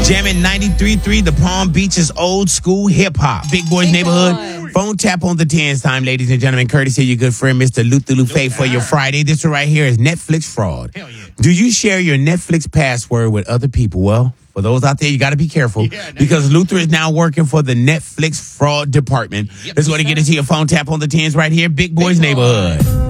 Jamming 93.3, the Palm Beaches old school hip hop. Big Boys Neighborhood. Phone tap on the 10s time, ladies and gentlemen. Courtesy of your good friend, Mr. Luther Lufe, for your Friday. This one right here is Netflix fraud. Hell yeah. Do you share your Netflix password with other people? Well, for those out there, you got to be careful because Luther is now working for the Netflix fraud department. Let's go to get into your phone tap on the 10s right here. Big Boys Neighborhood.